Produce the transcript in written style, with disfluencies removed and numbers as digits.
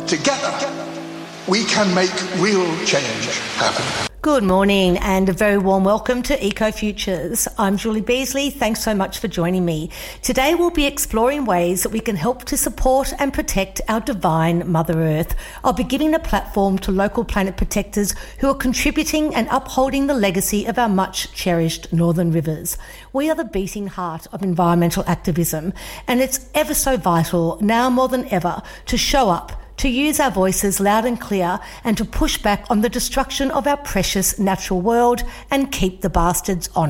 Together, we can make real change happen. Good morning and a very warm welcome to Ecofutures. I'm Julie Beasley. Thanks so much for joining me. Today we'll be exploring ways that we can help to support and protect our divine Mother Earth. I'll be giving a platform to local planet protectors who are contributing and upholding the legacy of our much cherished northern rivers. We are the beating heart of environmental activism, and it's ever so vital now more than ever to show up, to use our voices loud and clear, and to push back on the destruction of our precious natural world and keep the bastards honest.